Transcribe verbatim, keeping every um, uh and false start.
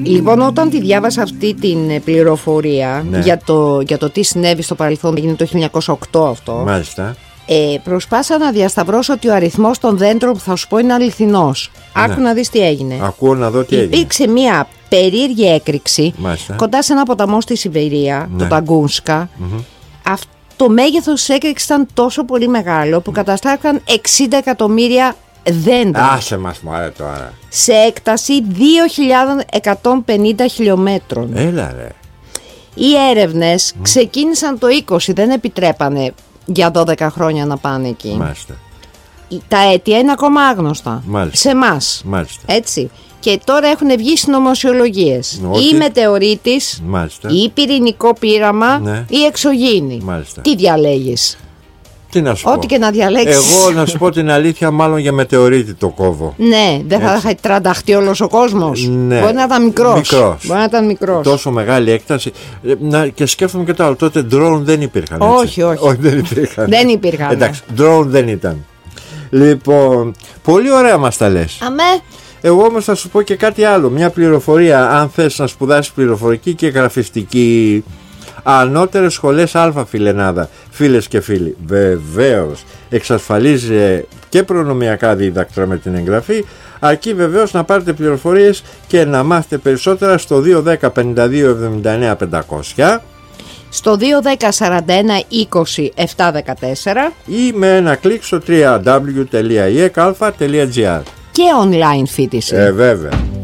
Λοιπόν, όταν τη διάβασα αυτή την πληροφορία, ναι, για, το, για το τι συνέβη στο παρελθόν, έγινε το χίλια εννιακόσια οκτώ αυτό. Μάλιστα. Ε, προσπάσα να διασταυρώσω ότι ο αριθμός των δέντρων που θα σου πω είναι αληθινός. Ναι. Άκου να δεις τι έγινε. Ακούω να δω τι έγινε. Υπήρξε μια περίεργη έκρηξη, μάλιστα, κοντά σε ένα ποταμό στη Σιβηρία, ναι, το Ταγκούνσκα. Mm-hmm. Αυτό το μέγεθος της έκρηξης ήταν τόσο πολύ μεγάλο που καταστράφηκαν εξήντα εκατομμύρια δέντρα. Άσε μας μωρέ τώρα. Σε έκταση δύο χιλιάδες εκατόν πενήντα χιλιόμετρων. Έλα ρε. Οι έρευνες mm. ξεκίνησαν το είκοσι, δεν επιτρέπανε για δώδεκα χρόνια να πάνε εκεί. Μάλιστα. Τα αίτια είναι ακόμα άγνωστα. Μάλιστα. Σε εμάς. Μάλιστα. Έτσι. Και τώρα έχουν βγει συνωμοσιολογίες. Ότι... ή μετεωρίτης, ή πυρηνικό πείραμα, ναι, ή εξωγήινη. Μάλιστα. Τι διαλέγεις? Τι να σου Ό,τι πω. και να διαλέξεις. Εγώ να σου πω την αλήθεια, μάλλον για μετεωρίτη το κόβω. Ναι, δεν θα είχα τρανταχτεί όλος ο κόσμος. Ναι. Μπορεί να ήταν μικρός. μικρός. Μπορεί να ήταν μικρός. Τόσο μεγάλη έκταση. Να, και σκέφτομαι και το άλλο. Τότε drone δεν υπήρχαν. Έτσι. Όχι, όχι. όχι, δεν υπήρχαν. Δεν υπήρχαν. Εντάξει, drone δεν ήταν. Λοιπόν, πολύ ωραία μας τα λες. Αμέ. Εγώ όμως θα σου πω και κάτι άλλο. Μια πληροφορία, αν θες να σπουδάσεις πληροφορική και γραφιστική. Ανώτερες σχολές Α, φιλενάδα, φίλες και φίλοι, βεβαίως εξασφαλίζει και προνομιακά δίδακτρα με την εγγραφή, αρκεί βεβαίως να πάρετε πληροφορίες και να μάθετε περισσότερα στο δύο ένα μηδέν πέντε δύο εβδομήντα εννέα πεντακόσια, στο δύο ένα μηδέν σαράντα ένα είκοσι επτακόσια δεκατέσσερα ή με ένα κλικ στο double-u double-u double-u τελεία ι ε κ α τελεία τζι άρ. και online φοιτηση. Ε, βέβαια.